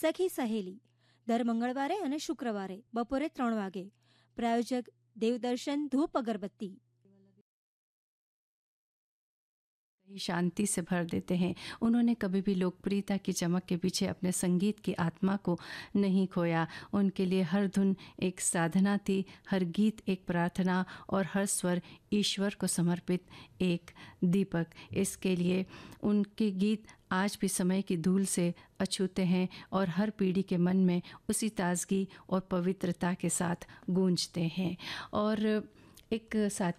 સખી સહેલી દર મંગળવારે અને શુક્રવારે બપોરે 3 વાગે. પ્રાયોજક દેવદર્શન ધૂપ અગરબત્તી. शांति से भर देते हैं. उन्होंने कभी भी लोकप्रियता की चमक के पीछे अपने संगीत की आत्मा को नहीं खोया. उनके लिए हर धुन एक साधना थी, हर गीत एक प्रार्थना और हर स्वर ईश्वर को समर्पित एक दीपक. इसके लिए उनके गीत आज भी समय की धूल से अछूते हैं और हर पीढ़ी के मन में उसी ताजगी और पवित्रता के साथ गूंजते हैं. और एक साथी